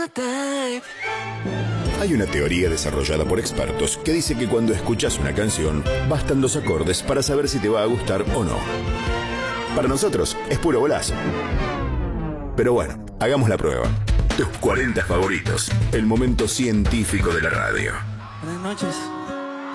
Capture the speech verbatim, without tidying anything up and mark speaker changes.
Speaker 1: Hay una teoría desarrollada por expertos que dice que cuando escuchas una canción, bastan dos acordes para saber si te va a gustar o no. Para nosotros es puro golazo. Pero bueno, hagamos la prueba. Tus cuarenta favoritos, el momento científico de la radio.
Speaker 2: Buenas noches.